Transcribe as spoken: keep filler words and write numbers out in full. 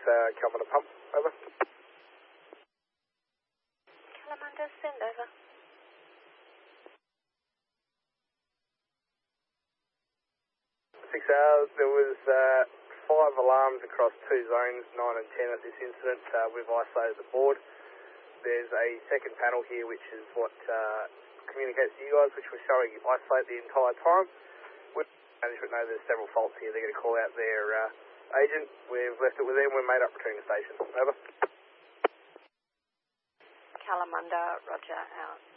uh, Kalamunda Pump, over. Kalamunda, send over. Six hours, there was uh, five alarms across two zones, nine and ten at this incident. Uh, we've isolated the board. There's a second panel here which is what uh, communicates to you guys, which was showing isolate the entire time. With management know there's several faults here, they're going to call out their uh, agent. We've left it with them, we're made up returning the station. Over. Kalamunda, roger, out.